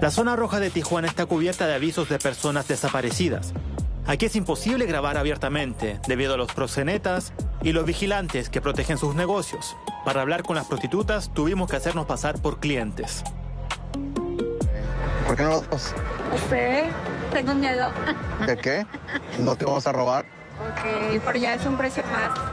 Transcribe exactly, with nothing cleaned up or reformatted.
La zona roja de Tijuana está cubierta de avisos de personas desaparecidas. Aquí es imposible grabar abiertamente debido a los proxenetas y los vigilantes que protegen sus negocios. Para hablar con las prostitutas tuvimos que hacernos pasar por clientes. ¿Por qué no los dos? No sé, tengo miedo. ¿De qué? ¿No te vamos a robar? Ok, pero ya es un precio más.